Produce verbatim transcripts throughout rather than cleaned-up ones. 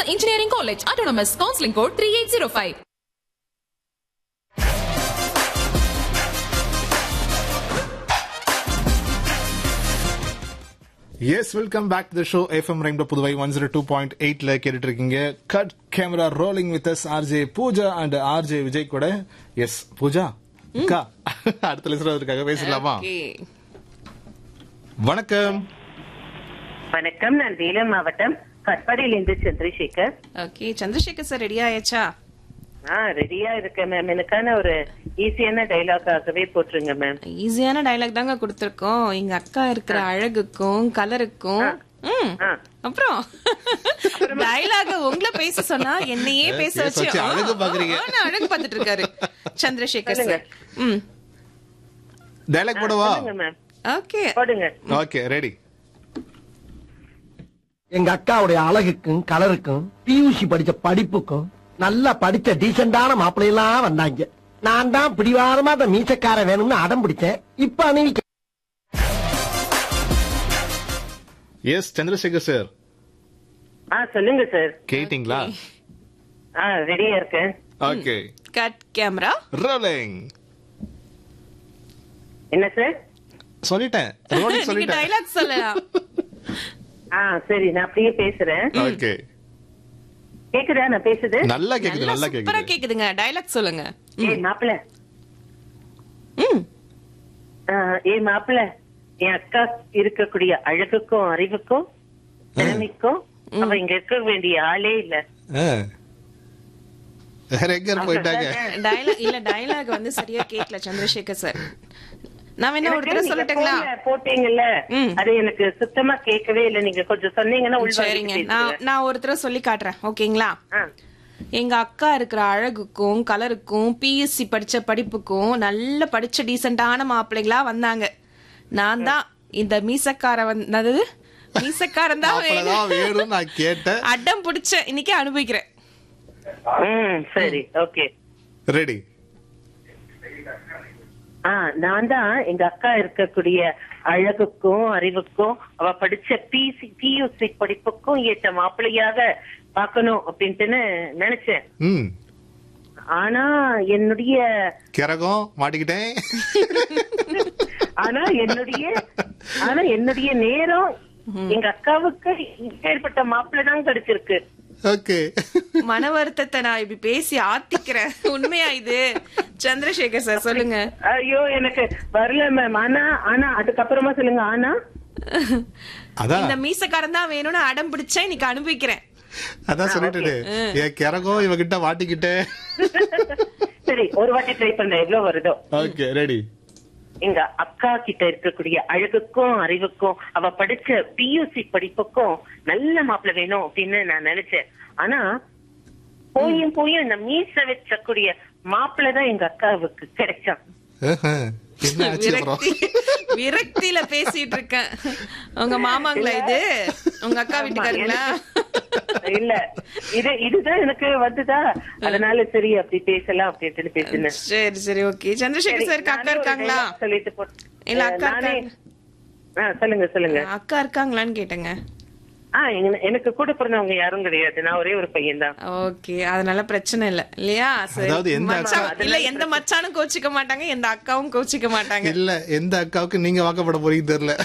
Srivathsa Engineering College, Autonomous, Counseling Code three eight zero five. Yes, welcome back to the show. F M Rainbow Puduvai one oh two point eight la கேட்டுட்டு இருக்கீங்க. Cut camera rolling with us R J Pooja and R J Vijay கூட. Yes, Pooja. அக்கா அடுத்த லிசனருக்காக பேசலாமா? வணக்கம். வணக்கம், நான் வேலூர் மாவட்டம் கட்பாடியிலிருந்து சந்திரசேகர். ஓகே, சந்திரசேகர் சார் ரெடியா ஆயாச்சா? ஆ ரெடியா இருக்கேன் மேம். எனக்கான ஒரு ஈஸியான டைலாக்காகவே போட்டுருங்க மேம். ஈஸியான டைலாக் தாங்க கொடுத்திருக்கோம். எங்க அக்கா இருக்கிற அழகுக்கும் கலருக்கும். அப்புறம் டைலாக உங்களை பேச சொன்னா என்னையே பேச வச்சு அழகு பாக்குறீங்க. அழகு பார்த்துட்டு இருக்காரு சந்திரசேகர் சார். ம் டைலாக் போடவா? ஓகே போடுங்க. Okay, ready. எங்க அக்காவுடைய அழகுக்கும் கலருக்கும் பியூசி படிச்ச படிப்புக்கும் நல்லா படிச்ச டீசென்டான மாப்பிள்ளையெல்லாம் வந்தாங்க. நான் தான் பிடிவாதமா அந்த மீசக்கார வேணும்னு அடம் பிடிச்சேன். இப்ப அணிவிக்க. S Chandrasekhar sir. ஆ சொல்லுங்க சார். கேட்டிங்களா? ஆ ரெடியா இருக்கேன். Okay, cut camera rolling. என்ன சார்? சொல்லிட்டேன், ரோலிங் சொல்லிட்டேன். டைலாக் சொல்லலாம். ஆ சரி, நான் அப்படியே பேசுறேன். ஓகே, கேக்குதா நான் பேசுது? நல்லா கேக்குது, நல்லா சூப்பரா கேக்குது. கேக்குதுங்க. டைலாக் சொல்லுங்க. ஏய் மாப்பிள்ள, ம் ஏ மாப்பிள்ள, என் அக்கா இருக்கக்கூடிய அழகுக்கும் அறிவுக்கும் திறமைக்கும் அவ இங்க இருக்க வேண்டிய ஆளே இல்ல. வேற எங்க போயிட்டாங்க? டைலாக் இல்ல, டைலாக் வந்து சரியா கேட்கல சந்திரசேகர் சார். நான் என்ன ஒரு தடவை சொல்லட்டுங்களா? போட்டீங்கல்ல, அது எனக்கு சுத்தமா கேட்கவே இல்ல. நீங்க கொஞ்சம் சொன்னீங்கன்னா சரிங்க, நான் நான் ஒரு தடவை சொல்லி காட்டுறேன். ஓகேங்களா? எங்க அக்கா இருக்கிற அழகுக்கும் கலருக்கும் பிஎஸ்சி படிச்ச படிப்புக்கும் நல்ல படிச்ச டீசென்டான மாப்பிள்ளைகளா வந்தாங்க. நான் தான் இந்த மீசக்கார வந்தது மீசக்காரன் தான் வேணும் நான் கேட்டேன். அடம் பிடிச்ச இன்னைக்கு அனுபவிக்கிறேன். சரி, ஓகே, ரெடி. ஆ நான் தான் எங்க அக்கா இருக்கக்கூடிய அழகுக்கும் அறிவுக்கும் அவ படிச்ச பிசி பியூசி படிப்புக்கும் ஏற்ற மாப்பிள்ளையாக பாக்கணும் அப்படின்ட்டு நினைச்சேன். ஆனா என்னுடைய கரகம் மாட்டிக்கிட்டேன். ஆனா என்னுடைய ஆனா என்னுடைய நேரம் எங்க அக்காவுக்கு ஏற்பட்ட மாப்பிள்ளை தான் கிடைச்சிருக்கு. ஓகே, மன வருத்தத்தை நான் இப்படி பேசி ஆத்திக்கிறேன். உண்மையா இது? சந்திரசேகர் சார் சொல்லுங்க. ஐயோ எனக்கு வரல மேம். ஆனா ஆனா அதுக்கப்புறமா சொல்லுங்க. ஆனா இந்த மீசக்காரன் தான் வேணும்னு அடம் பிடிச்சா இன்னைக்கு அனுபவிக்கிறேன். அதான் சொல்லிட்டு என் கரகம் இவகிட்ட மாட்டிக்கிட்டே. சரி, ஒரு வாட்டி ட்ரை பண்றேன், எவ்வளவு வருதோ. Okay, ready. எங்க அக்கா கிட்ட இருக்கக்கூடிய அழகுக்கும் அறிவுக்கும் அவ படிச்ச பியூசி படிப்புக்கும் நல்ல மாப்பிள்ள வேணும் அப்படின்னு நான் நினைச்சேன். ஆனா போயும் போயும் இந்த மீச வச்சக்கூடிய மாப்பிள்ளதான் எங்க அக்காவுக்கு கிடைச்சான். விரக்தியில பேசிட்டு இருக்கேன். உங்க மாமாங்களா இது? உங்க அக்கா வீட்டுக்காரங்களா? இல்ல, இது இதுதான் எனக்கு வந்துதா, அதனால சரி அப்படி பேசலாம் அப்படின்னு பேசினேன். சரி சரி, ஓகே. சந்திரசேகர் சார் அக்கா இருக்காங்களா? சொல்லிட்டு போ. இல்ல அக்கா சொல்லுங்க சொல்லுங்க. அக்கா இருக்காங்களான்னு கேட்டேங்க. எனக்கு கூட பிறந்தவங்க யாரும் கிடையாது, நான் ஒரே ஒரு பையன் தான். ஓகே, அதனால பிரச்சனை இல்ல இல்லையா? இல்ல, எந்த மச்சானும் கோச்சிக்க மாட்டாங்க, எந்த அக்காவும் கோச்சிக்க மாட்டாங்க. இல்ல, எந்த அக்காவுக்கு நீங்க வாக்கப்பட போறீங்க தெரியல.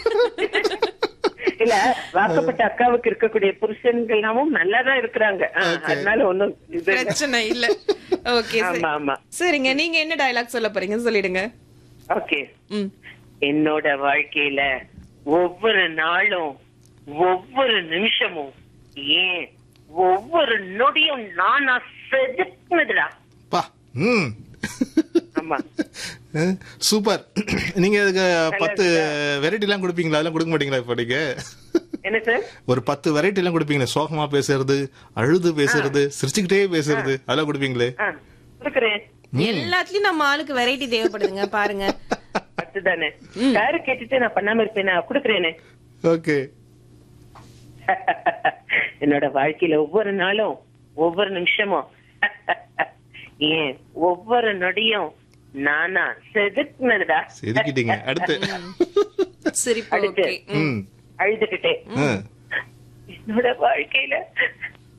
இல்ல, வாக்கப்பட்ட அக்காவுக்கு இருக்கக்கூடிய புருஷன்களும் நல்லாதான் இருக்கிறாங்க, அதனால ஒண்ணும் பிரச்சனை இல்ல. ஓகே, சரிங்க. நீங்க என்ன டயலாக் சொல்ல போறீங்க சொல்லிடுங்க. ஓகே, என்னோட வாழ்க்கையில ஒவ்வொரு நாளும் ஒவ்வொரு நிமிஷமும் ஏன் ஒவ்வொரு நொடியும் நானா செதுக்குனதுடா. ஆமா, சூப்பர். நீங்க இதுக்கு பத்து வெரைட்டி எல்லாம் கொடுப்பீங்களா? அதெல்லாம் கொடுக்க மாட்டீங்களா? இப்ப நீங்க என்ன சார் ஒரு பத்து வெரைட்டி எல்லாம் கொடுப்பீங்களா? சோகமா பேசுறது, அழுது பேசுறது, சிரிச்சுக்கிட்டே பேசுறது, அதெல்லாம் கொடுப்பீங்களே? கொடுக்குறேன். எல்லாத்துலயும் நம்ம ஆளுக்கு வெரைட்டி தேவைப்படுதுங்க பாருங்க. அதுதானே யாரு கேட்டுட்டு நான் பண்ணாம இருப்பேன், நான் கொடுக்குறேனே. ஓகே, என்னோட வாழ்க்கையில ஒவ்வொரு நாளும் ஒவ்வொரு நிமிஷமும் ஏன் ஒவ்வொரு நொடியும் நானா செதுக்குனதுடா. செதுக்கிட்டீங்க. அடுத்து அடுத்து அழுதுகிட்டே என்னோட வாழ்க்கையில